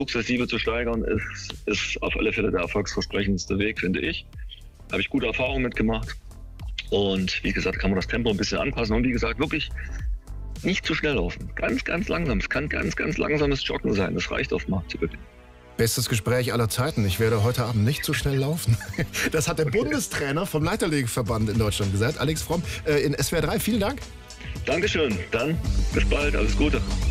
sukzessive zu steigern, ist auf alle Fälle der erfolgsversprechendste Weg, finde ich. Habe ich gute Erfahrungen mitgemacht. Und wie gesagt, kann man das Tempo ein bisschen anpassen. Und wie gesagt, wirklich nicht zu schnell laufen. Ganz, ganz langsam. Es kann ganz, ganz langsames Joggen sein. Das reicht auf Markt zu gewinnen. Bestes Gespräch aller Zeiten. Ich werde heute Abend nicht zu schnell laufen. Das hat der Bundestrainer vom Leichtathletikverband in Deutschland gesagt. Alex Fromm in SWR 3. Vielen Dank. Dankeschön. Dann bis bald. Alles Gute.